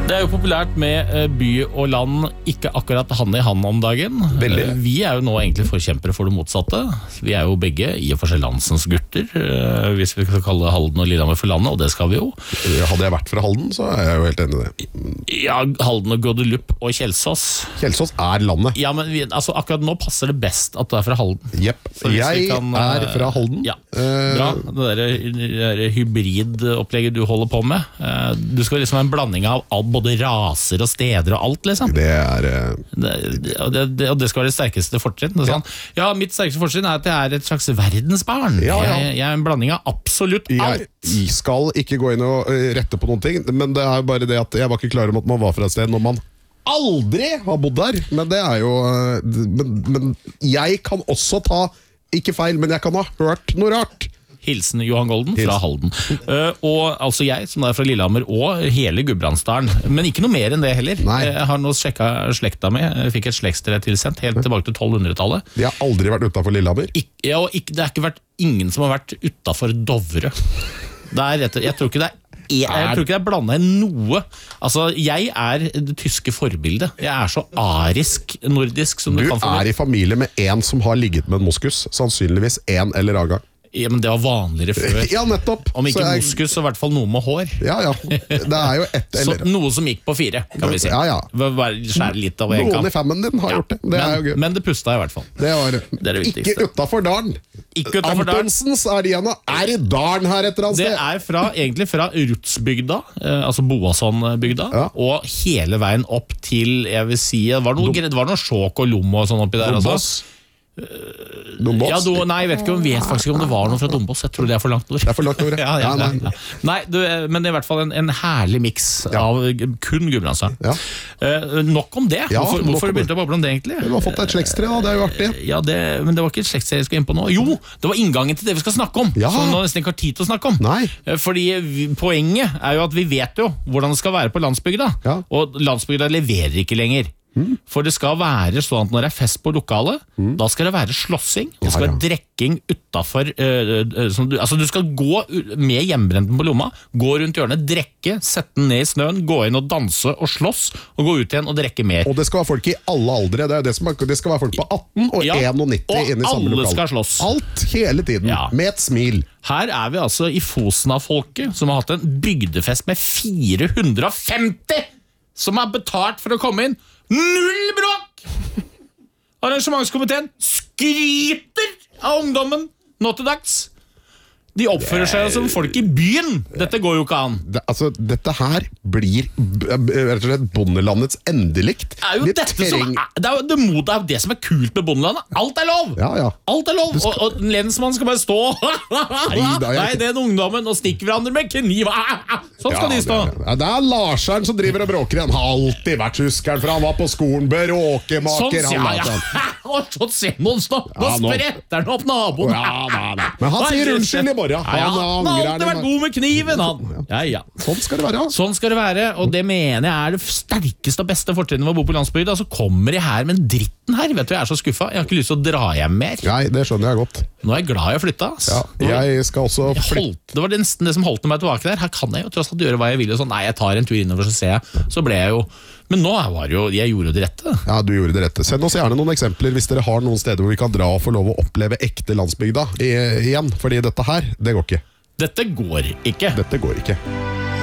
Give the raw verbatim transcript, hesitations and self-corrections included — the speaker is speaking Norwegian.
Det er jo populært med by og land, ikke akkurat hand i hand om dagen. Veldig. Vi er jo nå egentlig forkjempere for det motsatte. Vi er jo begge i og for seg landsens gutter, hvis vi skal kalle Halden og Lillehammer for landet, og det skal vi jo. Hadde jeg vært fra Halden, så er jeg jo helt enig i det. Ja, Halden og Guadeloupe og Kjelsås. Kjelsås er landet. Ja, men vi, altså, akkurat nå passer det best at du er fra Halden. Jepp, jeg kan, er fra Halden. Ja, bra. Det der, det der hybridopplegget du holder på med, du skal liksom ha en blanding av alt, både raser og steder og alt, liksom. Det er... Det, det, det, og det skal være det sterkeste fortrinn. Det er sånn, ja. ja, mitt sterkeste fortrinn er at jeg er et slags verdensbarn. Ja, ja. Jeg, jeg er en blanding av absolutt alt. Jeg skal ikke gå inn og rette på noen ting, men det er bare det at jeg var ikke klar om at man var fra et sted når man aldri har bodd der. Men det er jo... Men, men jeg kan også ta, ikke feil, men jeg kan ha hørt noe rart. Hilsen Johan Golden fra Halden. Uh, og altså jeg, som er fra Lillehammer, og hele Gudbrandsdalen. Men ikke noe mer enn det heller. Nei. Jeg har nå sjekket slekta mi, jeg fikk et slektstre tilsendt helt tilbake til tolvhundretallet. De har aldri vært utenfor Lillehammer? Ik ja, og ikke, det har ikke vært ingen som har vært utenfor Dovre. Det er rett, jeg tror ikke det er Jeg, jeg tror ikke det er blandet i noe. Altså, jeg er det tyske forbildet. Jeg er så arisk nordisk som du, du kan få. Du er i familie med en som har ligget med en moskus, sannsynligvis en eller annen gang. Ja, men det var vanligere før. Ja, nettopp. Om ikke jeg... moskus, så i hvert fall noe med hår. Ja, ja. Det er jo ett eller... Så, noe som gikk på fire, kan vi si. Ja, ja. Skjære litt av en Noen kant. i femmen din har ja. gjort det. Det men, er jo gøy. Men det pustet i hvert fall. Det var det er det viktigste. Ikke utenfor dalen. Ikke utenfor dalen. Antonsens Arena er i dalen her et eller annet sted. Det er fra, egentlig fra Rutsbygda, eh, altså Boasson-bygda, ja. Og hele veien opp til, jeg vil si, det var noe, det var noe sjåk og lom og sånn oppi der. Dombås? Dombås? Ja, do, nei, jeg vet ikke om vet faktisk ikke om det var noe fra Dombås. Jeg tror det er for langt ord. Det er for langt ord, ja. ja, ja, ja. Nei, du, men det er i hvert fall en, en herlig miks ja. Av kun Gudbrandsdalen. Ja. Uh, nok om det. Ja, hvorfor hvorfor begynte jeg å bable om det egentlig? Du har fått et slektstre, da. Det er jo artig. Ja, det, men det var ikke et slektstre jeg skulle inn på nå. Jo, det var inngangen til det vi skal snakke om. Ja. Som nå nesten ikke har tid til å snakke om. Nei. Fordi vi, poenget er jo at vi vet jo hvordan det skal være på landsbygda. Ja. Og landsbygda leverer ikke lenger. Mm. For det skal være sånn at når det er fest på lokalet, mm. da skal det være slåssing, det skal ja, ja. være drekking utenfor uh, uh, du, altså du skal gå med hjemmebrenten på lomma, gå rundt hjørnet, drekke, sette den ned i snøen, gå inn og danse og slåss, og gå ut igjen og drekke mer. Og det skal være folk i alle aldre, det, er det, som er, det skal være folk på atten og ja, nitti inne i samme lokal. Og alle skal slåss. Alt, hele tiden, ja. Med et smil. Her er vi altså i Fosna-folket, som har hatt en bygdefest med fire hundre og femti som har betalt for å komme inn. Null bråk! Arrangementskomiteen skryter av ungdommen nå til dags. De oppfører seg som folk i byen. Dette går jo ikke an. Det, altså, dette her blir rett og slett bondelandets endelikt. Det er jo, dette treng... som er, det, er jo det, mod, det er jo det som er kult med bondelandet. Alt er lov! Ja, ja. Alt er lov, skal... og, og lensmannen skal bare stå. Nei, da, Nei, den ungdommen og stikker hverandre med kniv. Sånn skal ja, de stå. Det, det er Larseren som driver og bråker. Han har alltid vært huskeren, for han var på skolen. Bråkemaker. Sånn, ja, ja. Og så ser man stå. Nå ja, spretter han opp naboen. Ja, da, da. Men han sier unnskyld i morgen. Ja, ja. Han har alltid vært god med kniven, han. Ja, ja. Sånn skal det være. Sånn skal det være, og det mener jeg er det sterkeste og beste fortrinnet ved å bo på landsbygda. Så kommer de her med dritten her. Vet du, jeg er så skuffet. Jeg har ikke lyst til å dra hjem mer. Nei, det skjønner jeg godt. Nå er jeg glad jeg flyttet. Ja, jeg skal også flytte. Det var nesten det som holdt meg tilbake der. Her kan jeg jo tross alt gjøre hva jeg vil. Og sånn. Nei, jeg tar en tur innover, så ser jeg. Så ble jeg jo... Men nå var det jo, jeg gjorde det rette. Ja, du gjorde det rette. Send oss gjerne noen eksempler hvis dere har noen steder hvor vi kan dra og få lov å oppleve ekte landsbygda igjen. Fordi dette her, det går ikke. Dette går ikke. Dette går ikke.